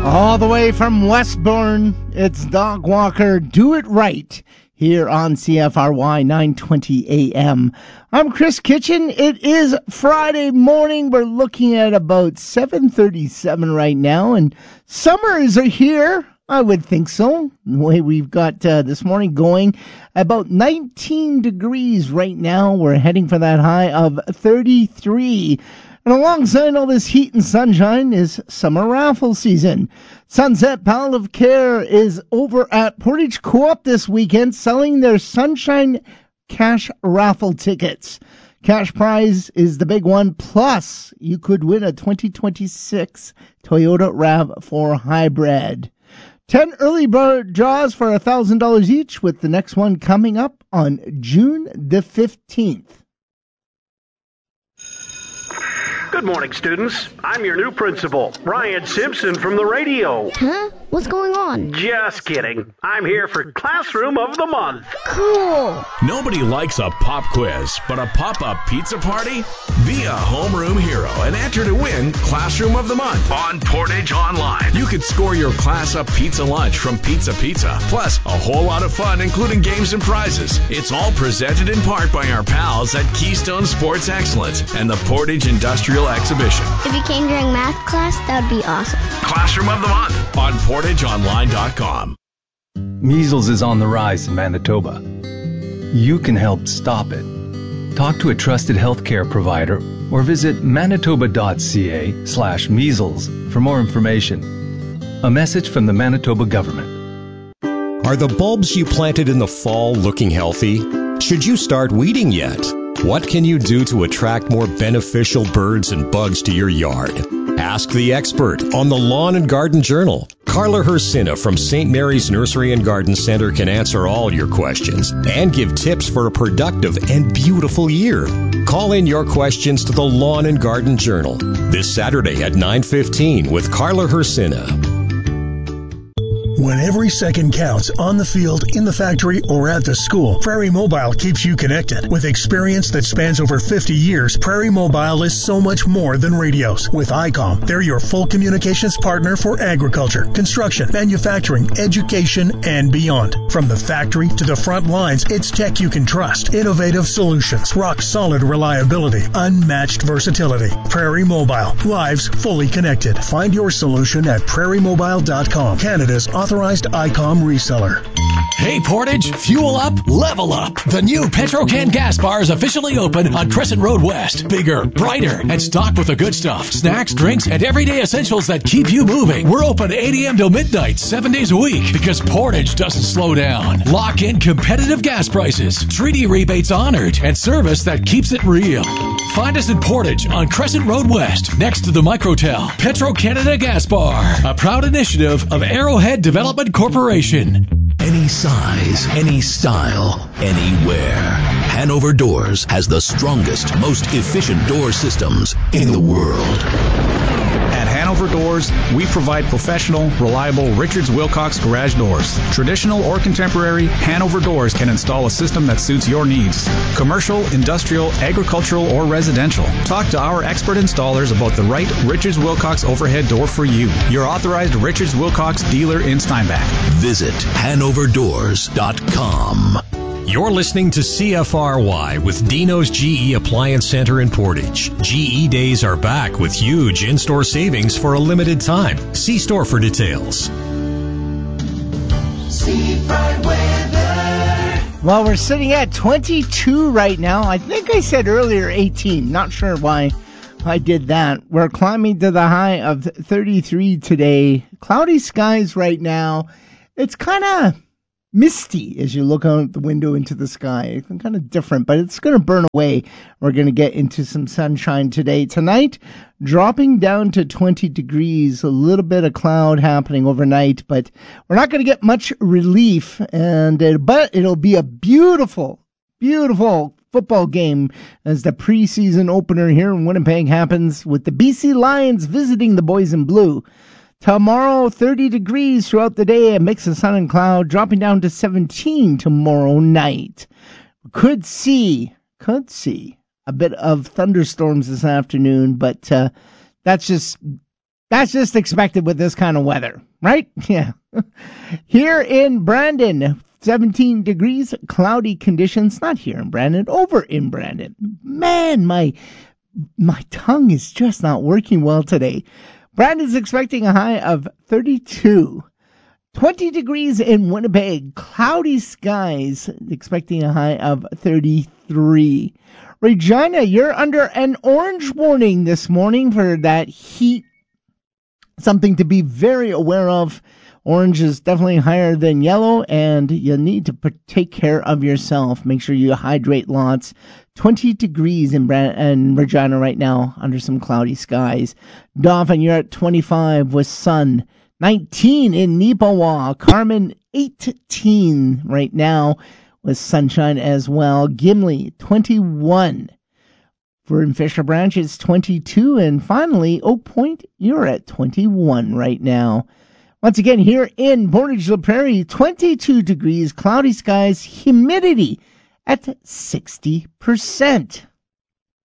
All the way from Westbourne, it's Dog Walker, Do It Right, here on CFRY 920 AM. I'm Chris Kitchen. It is Friday morning. We're looking at about 7:37 right now, and summer is here. I would think so. The way we've got this morning going, about 19 degrees right now. We're heading for that high of 33. And alongside all this heat and sunshine is summer raffle season. Sunset Palliative Care is over at Portage Co-op this weekend selling their Sunshine Cash raffle tickets. Cash prize is the big one, plus you could win a 2026 Toyota RAV4 Hybrid. 10 early bird draws for $1,000 each, with the next one coming up on June the 15th. Good morning, students. I'm your new principal, Ryan Simpson from the radio. Huh? What's going on? Just kidding. I'm here for Classroom of the Month. Cool. Nobody likes a pop quiz, but a pop-up pizza party? Be a homeroom hero and enter to win Classroom of the Month on Portage Online. You could score your class-up pizza lunch from Pizza Pizza, plus a whole lot of fun, including games and prizes. It's all presented in part by our pals at Keystone Sports Excellence and the Portage Industrial Exhibition. If you came during math class, that would be awesome. Classroom of the Month on PortageOnline.com. Measles is on the rise in Manitoba. You can help stop it. Talk to a trusted healthcare provider or visit manitoba.ca/measles for more information. A message from the Manitoba government. Are the bulbs you planted in the fall looking healthy? Should you start weeding yet? What can you do to attract more beneficial birds and bugs to your yard? Ask the expert on the Lawn and Garden Journal. Carla Hersina from St. Mary's Nursery and Garden Center can answer all your questions and give tips for a productive and beautiful year. Call in your questions to the Lawn and Garden Journal this Saturday at 9:15 with Carla Hersina. When every second counts on the field, in the factory, or at the school, Prairie Mobile keeps you connected. With experience that spans over 50 years, Prairie Mobile is so much more than radios. With ICOM, they're your full communications partner for agriculture, construction, manufacturing, education, and beyond. From the factory to the front lines, it's tech you can trust. Innovative solutions, rock-solid reliability, unmatched versatility. Prairie Mobile, lives fully connected. Find your solution at prairiemobile.com, Canada's authorized ICOM reseller. Hey Portage, fuel up, level up. The new Petrocan gas bar is officially open on Crescent Road West. Bigger, brighter, and stocked with the good stuff. Snacks, drinks, and everyday essentials that keep you moving. We're open 8 a.m. till midnight, 7 days a week, because Portage doesn't slow down. Lock in competitive gas prices, treaty rebates honored, and service that keeps it real. Find us in Portage on Crescent Road West, next to the Microtel. Petro-Canada Gas Bar, a proud initiative of Arrowhead Development Corporation. Any size, any style, anywhere. Hanover Doors has the strongest, most efficient door systems in the world. At Hanover Doors, we provide professional, reliable Richards Wilcox garage doors. Traditional or contemporary, Hanover Doors can install a system that suits your needs. Commercial, industrial, agricultural, or residential. Talk to our expert installers about the right Richards Wilcox overhead door for you. Your authorized Richards Wilcox dealer in Steinbach. Visit HanoverDoors.com. You're listening to CFRY with Dino's GE Appliance Center in Portage. GE Days are back with huge in-store savings for a limited time. See store for details. Seafront weather. Well, we're sitting at 22 right now. I think I said earlier 18. Not sure why I did that. We're climbing to the high of 33 today. Cloudy skies right now. It's kind of misty as you look out the window into the sky. It's kind of different, but it's going to burn away. We're going to get into some sunshine today. Tonight, dropping down to 20 degrees, a little bit of cloud happening overnight, but we're not going to get much relief. But it'll be a beautiful, beautiful football game as the preseason opener here in Winnipeg happens with the BC Lions visiting the Boys in Blue. Tomorrow, 30 degrees throughout the day, a mix of sun and cloud, dropping down to 17 tomorrow night. Could see a bit of thunderstorms this afternoon, but that's just That's just expected with this kind of weather, right? Yeah. Here in Brandon, 17 degrees, cloudy conditions. Not here in Brandon, over in Brandon. Man, my tongue is just not working well today. Brandon's expecting a high of 32. 20 degrees in Winnipeg, cloudy skies, expecting a high of 33. Regina, you're under an orange warning this morning for that heat. Something to be very aware of. Orange is definitely higher than yellow, and you need to take care of yourself. Make sure you hydrate lots. 20 degrees in Regina right now under some cloudy skies. Dauphin, you're at 25 with sun. 19 in Neepawa. Carmen, 18 right now with sunshine as well. Gimli, 21. For in Fisher Branch, it's 22. And finally, Oak Point, you're at 21 right now. Once again, here in Portage La Prairie, 22 degrees, cloudy skies, humidity at 60%.